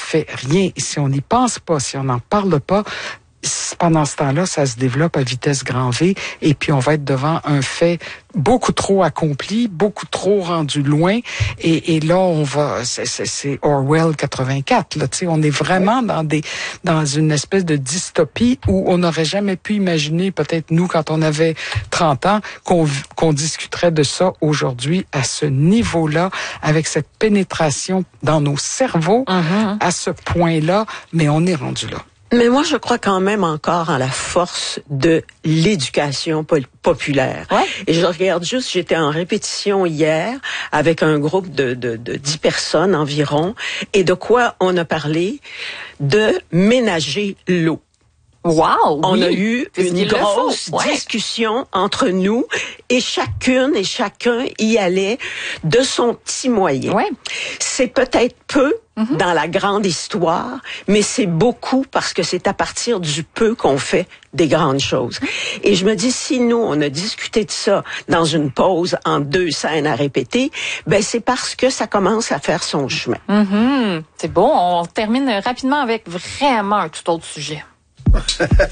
fait rien. Et si on n'y pense pas, si on n'en parle pas, pendant ce temps-là, ça se développe à vitesse grand V et puis on va être devant un fait beaucoup trop accompli, beaucoup trop rendu loin et là on va c'est Orwell 84 là, tu sais, on est vraiment dans une espèce de dystopie où on n'aurait jamais pu imaginer, peut-être nous quand on avait 30 ans, qu'on discuterait de ça aujourd'hui à ce niveau-là, avec cette pénétration dans nos cerveaux à ce point-là, mais on est rendu là. Mais moi, je crois quand même encore en la force de l'éducation populaire. Ouais. Et je regarde juste, j'étais en répétition hier avec un groupe de 10 personnes environ. Et de quoi on a parlé? De ménager l'eau. Wow! On a eu une grosse discussion entre nous et chacune et chacun y allait de son petit moyen. Ouais. C'est peut-être peu dans la grande histoire, mais c'est beaucoup parce que c'est à partir du peu qu'on fait des grandes choses. Et je me dis, si nous, on a discuté de ça dans une pause en 2 scènes à répéter, ben c'est parce que ça commence à faire son chemin. C'est bon, on termine rapidement avec vraiment un tout autre sujet.